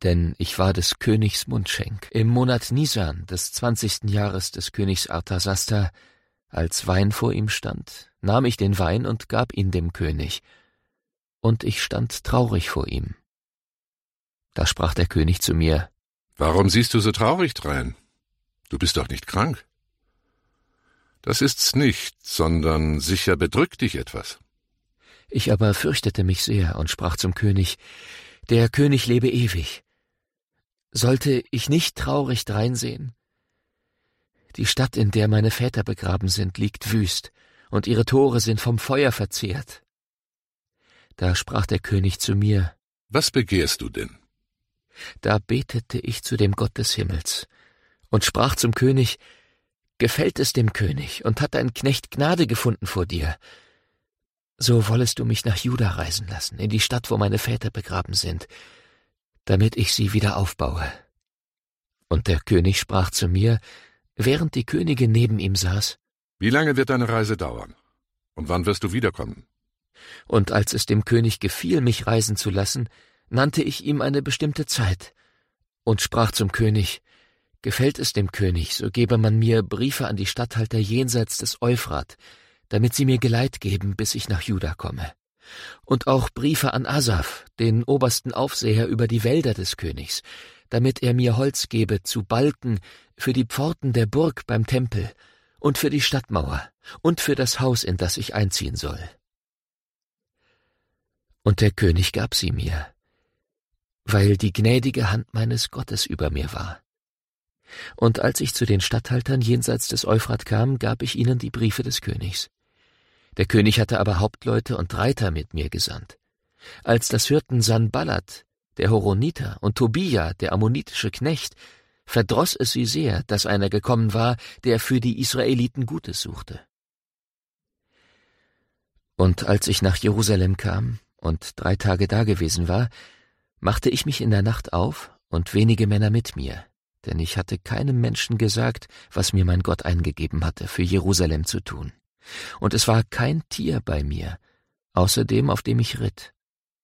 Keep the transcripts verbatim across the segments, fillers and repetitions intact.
denn ich war des Königs Mundschenk. Im Monat Nisan des zwanzigsten Jahres des Königs Arthasasta, als Wein vor ihm stand, nahm ich den Wein und gab ihn dem König, und ich stand traurig vor ihm. Da sprach der König zu mir: »Warum siehst du so traurig drein? Du bist doch nicht krank.« »Das ist's nicht, sondern sicher bedrückt dich etwas.« Ich aber fürchtete mich sehr und sprach zum König: »Der König lebe ewig. Sollte ich nicht traurig dreinsehen? Die Stadt, in der meine Väter begraben sind, liegt wüst, und ihre Tore sind vom Feuer verzehrt.« Da sprach der König zu mir: »Was begehrst du denn?« Da betete ich zu dem Gott des Himmels und sprach zum König: »Gefällt es dem König, und hat dein Knecht Gnade gefunden vor dir, so wollest du mich nach Juda reisen lassen, in die Stadt, wo meine Väter begraben sind, damit ich sie wieder aufbaue.« Und der König sprach zu mir, während die Königin neben ihm saß: »Wie lange wird deine Reise dauern? Und wann wirst du wiederkommen?« Und als es dem König gefiel, mich reisen zu lassen, nannte ich ihm eine bestimmte Zeit und sprach zum König: »Gefällt es dem König, so gebe man mir Briefe an die Statthalter jenseits des Euphrat, damit sie mir Geleit geben, bis ich nach Juda komme. Und auch Briefe an Asaf, den obersten Aufseher über die Wälder des Königs, damit er mir Holz gebe zu Balken für die Pforten der Burg beim Tempel und für die Stadtmauer und für das Haus, in das ich einziehen soll.« Und der König gab sie mir, weil die gnädige Hand meines Gottes über mir war. Und als ich zu den Statthaltern jenseits des Euphrat kam, gab ich ihnen die Briefe des Königs. Der König hatte aber Hauptleute und Reiter mit mir gesandt. Als das hörten Sanballat, der Horoniter, und Tobia, der ammonitische Knecht, verdross es sie sehr, dass einer gekommen war, der für die Israeliten Gutes suchte. Und als ich nach Jerusalem kam und drei Tage dagewesen war, machte ich mich in der Nacht auf und wenige Männer mit mir, denn ich hatte keinem Menschen gesagt, was mir mein Gott eingegeben hatte, für Jerusalem zu tun. Und es war kein Tier bei mir, außer dem, auf dem ich ritt.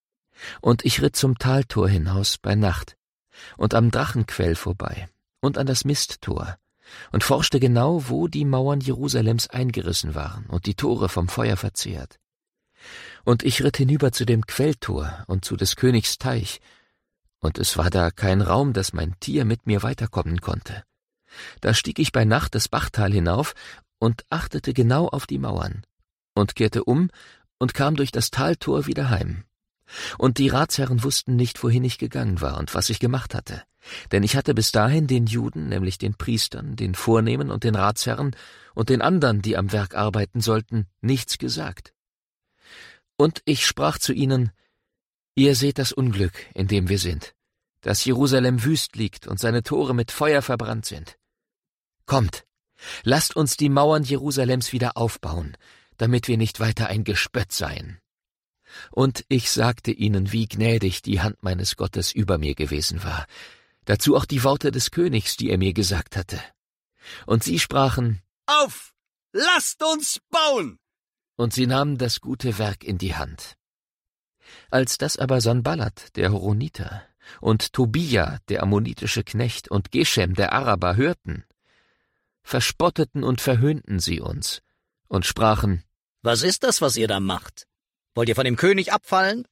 Und ich ritt zum Taltor hinaus bei Nacht und am Drachenquell vorbei und an das Misttor und forschte genau, wo die Mauern Jerusalems eingerissen waren und die Tore vom Feuer verzehrt. Und ich ritt hinüber zu dem Quelltor und zu des Königs Teich, und es war da kein Raum, dass mein Tier mit mir weiterkommen konnte. Da stieg ich bei Nacht das Bachtal hinauf und achtete genau auf die Mauern und kehrte um und kam durch das Taltor wieder heim. Und die Ratsherren wussten nicht, wohin ich gegangen war und was ich gemacht hatte, denn ich hatte bis dahin den Juden, nämlich den Priestern, den Vornehmen und den Ratsherren und den anderen, die am Werk arbeiten sollten, nichts gesagt. Und ich sprach zu ihnen: »Ihr seht das Unglück, in dem wir sind, dass Jerusalem wüst liegt und seine Tore mit Feuer verbrannt sind. Kommt, lasst uns die Mauern Jerusalems wieder aufbauen, damit wir nicht weiter ein Gespött seien.« Und ich sagte ihnen, wie gnädig die Hand meines Gottes über mir gewesen war, dazu auch die Worte des Königs, die er mir gesagt hatte. Und sie sprachen: »Auf, lasst uns bauen!« Und sie nahmen das gute Werk in die Hand. Als das aber Sanballat, der Horoniter, und Tobia, der ammonitische Knecht, und Geshem, der Araber, hörten, verspotteten und verhöhnten sie uns und sprachen: »Was ist das, was ihr da macht? Wollt ihr von dem König abfallen?«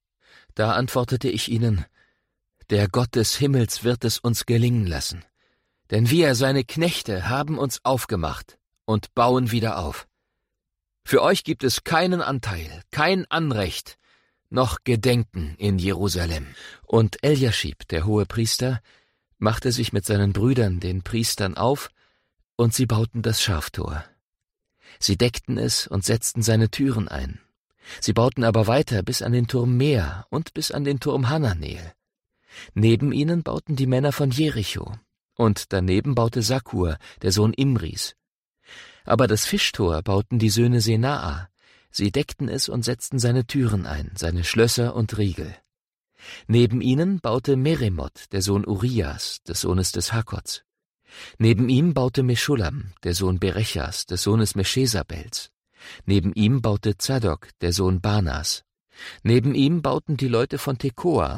Da antwortete ich ihnen: »Der Gott des Himmels wird es uns gelingen lassen, denn wir, seine Knechte, haben uns aufgemacht und bauen wieder auf. Für euch gibt es keinen Anteil, kein Anrecht, noch Gedenken in Jerusalem.« Und Eljaschib, der Hohepriester, machte sich mit seinen Brüdern, den Priestern, auf, und sie bauten das Schaftor. Sie deckten es und setzten seine Türen ein. Sie bauten aber weiter bis an den Turm Meer und bis an den Turm Hananel. Neben ihnen bauten die Männer von Jericho, und daneben baute Sakur, der Sohn Imris. Aber das Fischtor bauten die Söhne Senaa. Sie deckten es und setzten seine Türen ein, seine Schlösser und Riegel. Neben ihnen baute Meremoth, der Sohn Urias, des Sohnes des Hakots. Neben ihm baute Meschullam, der Sohn Berechas, des Sohnes Meschesabels. Neben ihm baute Zadok, der Sohn Banas. Neben ihm bauten die Leute von Tekoa,